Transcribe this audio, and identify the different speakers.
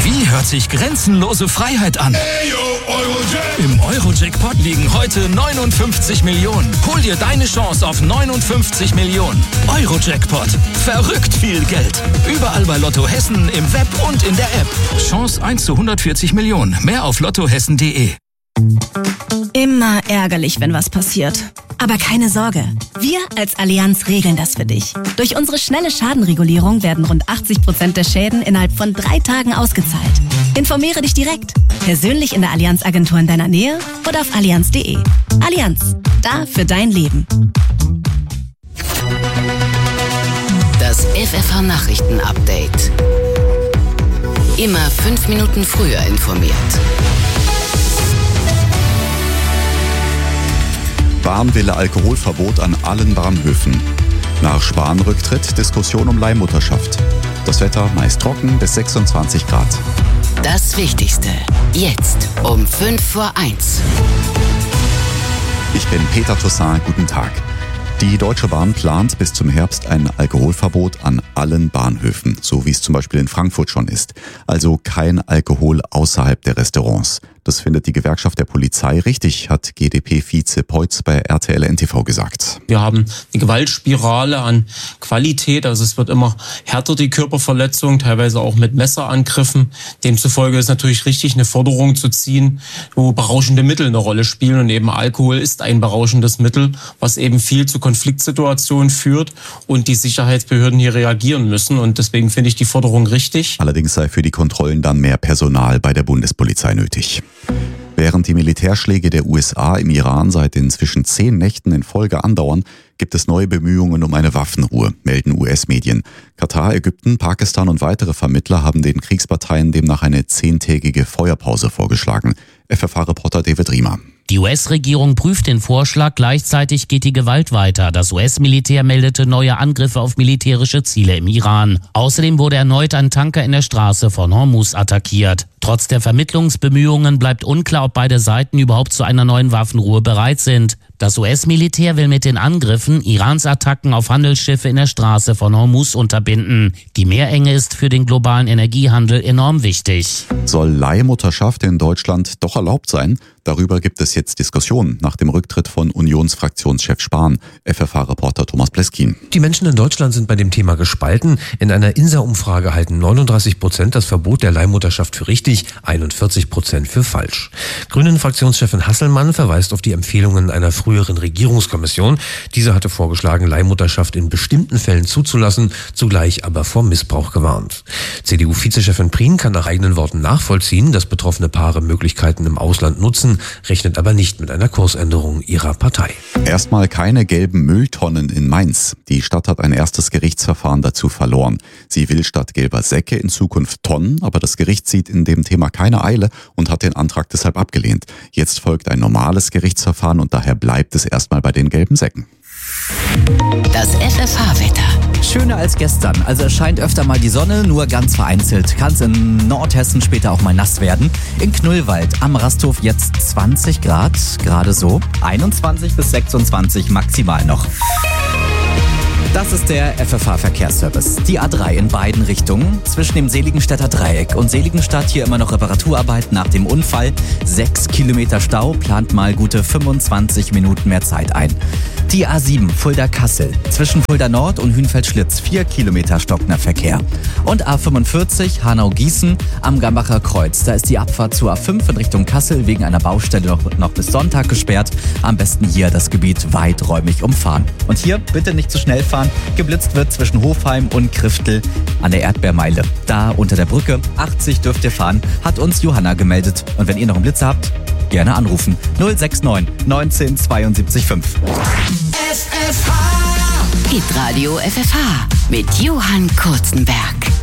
Speaker 1: Wie hört sich grenzenlose Freiheit an? Im Euro-Jackpot liegen heute 59 Millionen. Hol dir deine Chance auf 59 Millionen. Euro-Jackpot. Verrückt viel Geld. Überall bei Lotto Hessen, im Web und in der App. Chance 1 zu 140 Millionen. Mehr auf lottohessen.de.
Speaker 2: Immer ärgerlich, wenn was passiert. Aber keine Sorge, wir als Allianz regeln das für dich. Durch unsere schnelle Schadenregulierung werden rund 80% der Schäden innerhalb von 3 Tagen ausgezahlt. Informiere dich direkt, persönlich in der Allianz-Agentur in deiner Nähe oder auf allianz.de. Allianz, da für dein Leben.
Speaker 3: Das FFH-Nachrichten-Update. Immer 5 Minuten früher informiert.
Speaker 4: Bahn will Alkoholverbot an allen Bahnhöfen. Nach Spahn-Rücktritt Diskussion um Leihmutterschaft. Das Wetter meist trocken bis 26 Grad.
Speaker 3: Das Wichtigste jetzt um 5:01.
Speaker 4: Ich bin Peter Toussaint, guten Tag. Die Deutsche Bahn plant bis zum Herbst ein Alkoholverbot an allen Bahnhöfen, so wie es zum Beispiel in Frankfurt schon ist. Also kein Alkohol außerhalb der Restaurants. Das findet die Gewerkschaft der Polizei richtig, hat GdP-Vize Peutz bei RTL NTV gesagt.
Speaker 5: Wir haben eine Gewaltspirale an Qualität, also es wird immer härter, die Körperverletzung, teilweise auch mit Messerangriffen. Demzufolge ist natürlich richtig, eine Forderung zu ziehen, wo berauschende Mittel eine Rolle spielen, und eben Alkohol ist ein berauschendes Mittel, was eben viel zu Konfliktsituationen führt und die Sicherheitsbehörden hier reagieren müssen, und deswegen finde ich die Forderung richtig.
Speaker 4: Allerdings sei für die Kontrollen dann mehr Personal bei der Bundespolizei nötig. Während die Militärschläge der USA im Iran seit inzwischen 10 Nächten in Folge andauern, gibt es neue Bemühungen um eine Waffenruhe, melden US-Medien. Katar, Ägypten, Pakistan und weitere Vermittler haben den Kriegsparteien demnach eine 10-tägige Feuerpause vorgeschlagen. FFH-Reporter David Riemer.
Speaker 6: Die US-Regierung prüft den Vorschlag, gleichzeitig geht die Gewalt weiter. Das US-Militär meldete neue Angriffe auf militärische Ziele im Iran. Außerdem wurde erneut ein Tanker in der Straße von Hormuz attackiert. Trotz der Vermittlungsbemühungen bleibt unklar, ob beide Seiten überhaupt zu einer neuen Waffenruhe bereit sind. Das US-Militär will mit den Angriffen Irans Attacken auf Handelsschiffe in der Straße von Hormuz unterbinden. Die Meerenge ist für den globalen Energiehandel enorm wichtig.
Speaker 4: Soll Leihmutterschaft in Deutschland doch erlaubt sein? Darüber gibt es jetzt Diskussionen nach dem Rücktritt von Unionsfraktionschef Spahn. FFH-Reporter Thomas Pleskin.
Speaker 7: Die Menschen in Deutschland sind bei dem Thema gespalten. In einer INSA-Umfrage halten 39% das Verbot der Leihmutterschaft für richtig, 41% für falsch. Grünen-Fraktionschefin Hasselmann verweist auf die Empfehlungen einer früheren Regierungskommission. Diese hatte vorgeschlagen, Leihmutterschaft in bestimmten Fällen zuzulassen, zugleich aber vor Missbrauch gewarnt. CDU-Vizechefin Prien kann nach eigenen Worten nachvollziehen, dass betroffene Paare Möglichkeiten im Ausland nutzen, rechnet aber nicht mit einer Kursänderung ihrer Partei.
Speaker 4: Erstmal keine gelben Mülltonnen in Mainz. Die Stadt hat ein erstes Gerichtsverfahren dazu verloren. Sie will statt gelber Säcke in Zukunft Tonnen, aber das Gericht sieht in dem Thema keine Eile und hat den Antrag deshalb abgelehnt. Jetzt folgt ein normales Gerichtsverfahren und daher bleibt es erstmal bei den gelben Säcken.
Speaker 3: Das FFH-Wetter.
Speaker 8: Schöner als gestern. Also es scheint öfter mal die Sonne, nur ganz vereinzelt. Kann es in Nordhessen später auch mal nass werden. In Knüllwald am Rasthof jetzt 20 Grad, gerade so. 21 bis 26 maximal noch. Das ist der FFH-Verkehrsservice. Die A3 in beiden Richtungen. Zwischen dem Seligenstädter Dreieck und Seligenstadt hier immer noch Reparaturarbeit nach dem Unfall. 6 Kilometer Stau, plant mal gute 25 Minuten mehr Zeit ein. Die A7 Fulda-Kassel. Zwischen Fulda Nord und Hünfeld-Schlitz 4 Kilometer stockender Verkehr. Und A45 Hanau-Gießen am Gambacher Kreuz. Da ist die Abfahrt zur A5 in Richtung Kassel wegen einer Baustelle noch bis Sonntag gesperrt. Am besten hier das Gebiet weiträumig umfahren. Und hier bitte nicht zu schnell fahren. Geblitzt wird zwischen Hofheim und Kriftel an der Erdbeermeile. Da unter der Brücke, 80 dürft ihr fahren, hat uns Johanna gemeldet. Und wenn ihr noch einen Blitzer habt, gerne anrufen. 069 19 72 5.
Speaker 3: FFH. Hitradio FFH mit Johann Kurzenberg.